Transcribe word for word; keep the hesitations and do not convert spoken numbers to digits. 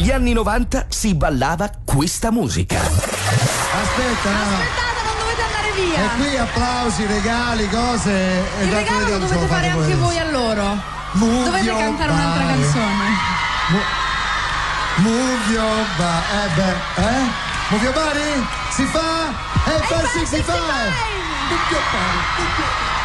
Negli anni novanta si ballava questa musica. Aspetta, no. Aspettate, non dovete andare via. E qui applausi, regali, cose. e Il da regalo come lo non dovete so fare fare anche voi voi a loro. Move Dovete your cantare un'altra body. canzone. Mo- Move your body. Eh beh, eh? Move your body? Si fa? E fa sessantacinque! Move your body, move your body.